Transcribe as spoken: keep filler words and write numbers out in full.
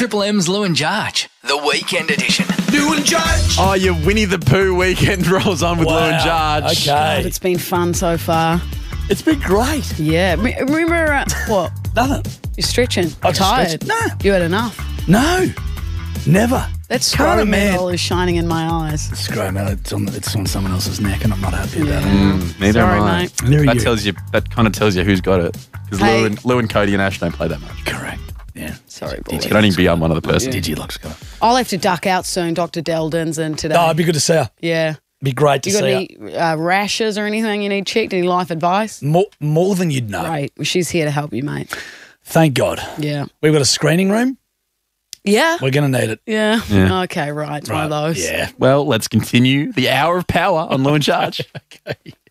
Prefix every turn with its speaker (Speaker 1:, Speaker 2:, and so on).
Speaker 1: Triple M's Lou and Jarge, the weekend edition.
Speaker 2: Lou and Jarge.
Speaker 3: Oh, your Winnie the Pooh weekend rolls on with
Speaker 2: Wow.
Speaker 3: Lou and Jarge.
Speaker 2: Okay.
Speaker 4: God, it's been fun so far.
Speaker 2: It's been great.
Speaker 4: Yeah. Me- Remember, uh, what?
Speaker 2: Nothing.
Speaker 4: You're stretching.
Speaker 2: I
Speaker 4: You're
Speaker 2: just
Speaker 4: tired.
Speaker 2: stretched. No.
Speaker 4: You had enough.
Speaker 2: No. Never.
Speaker 4: That
Speaker 2: Can't
Speaker 4: scroll
Speaker 2: imagine.
Speaker 4: metal is shining in my eyes.
Speaker 2: Screw man, it's on, it's on someone else's neck and I'm not happy about it.
Speaker 3: Mm, neither
Speaker 4: Sorry,
Speaker 3: am I.
Speaker 4: mate.
Speaker 2: Neither are
Speaker 3: That
Speaker 2: you.
Speaker 3: tells you. That kind of tells you who's got it. Because
Speaker 4: Hey.
Speaker 3: Lou, and, Lou and Cody and Ash don't play that much.
Speaker 2: Correct. Yeah.
Speaker 4: Sorry, boy.
Speaker 3: You can only be on one other person.
Speaker 2: Digilock's got it.
Speaker 4: I'll have to duck out soon, Doctor Deldens, and today.
Speaker 2: Oh, it'd be good to see her.
Speaker 4: yeah.
Speaker 2: Be great to
Speaker 4: You got
Speaker 2: see her.
Speaker 4: any uh, rashes or anything you need checked? Any life advice?
Speaker 2: More, more than you'd know.
Speaker 4: Great. Well, she's here to help you, mate.
Speaker 2: Thank God.
Speaker 4: Yeah.
Speaker 2: We've got a screening room.
Speaker 4: Yeah.
Speaker 2: We're going to need it.
Speaker 4: Yeah.
Speaker 3: Yeah.
Speaker 4: Okay, right. It's
Speaker 2: Right.
Speaker 4: one of those.
Speaker 2: Yeah.
Speaker 3: Well, let's continue the hour of power on Lou and Jarge.
Speaker 2: Okay.